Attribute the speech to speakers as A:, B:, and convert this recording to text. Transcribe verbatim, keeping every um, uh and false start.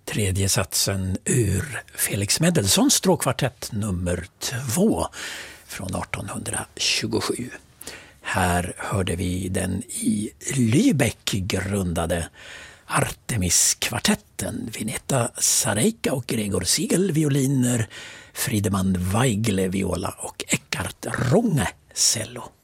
A: Tredje satsen ur Felix Mendelssohns stråkkvartett nummer två från arton tjugosju. Här hörde vi den i Lübeck grundade Artemis-kvartetten. Vineta Sareika och Gregor Siegel violiner, Friedemann Weigle viola och Eckhart Runge cello.